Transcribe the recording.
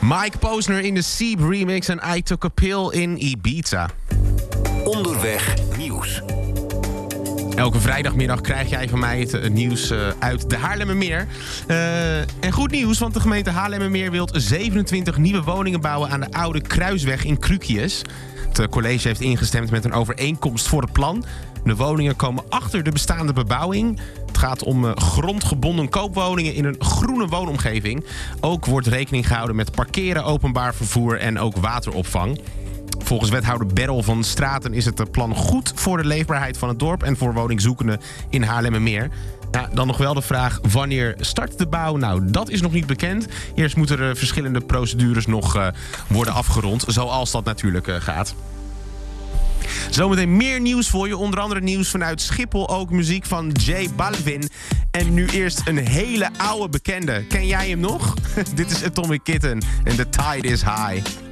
Mike Posner in de Siep remix en I Took a Pill in Ibiza. Onderweg nieuws. Elke vrijdagmiddag krijg jij van mij het nieuws uit de Haarlemmermeer. En goed nieuws, want de gemeente Haarlemmermeer wil 27 nieuwe woningen bouwen aan de Oude Kruisweg in Krukius. Het college heeft ingestemd met een overeenkomst voor het plan. De woningen komen achter de bestaande bebouwing. Het gaat om grondgebonden koopwoningen in een groene woonomgeving. Ook wordt rekening gehouden met parkeren, openbaar vervoer en ook wateropvang. Volgens wethouder Berrel van Straten is het plan goed voor de leefbaarheid van het dorp en voor woningzoekenden in Haarlemmermeer. Ja, dan nog wel de vraag, wanneer start de bouw? Nou, dat is nog niet bekend. Eerst moeten er verschillende procedures nog worden afgerond, zoals dat natuurlijk gaat. Zometeen meer nieuws voor je, onder andere nieuws vanuit Schiphol, ook muziek van J Balvin. En nu eerst een hele oude bekende. Ken jij hem nog? Dit is Atomic Kitten en The Tide is High.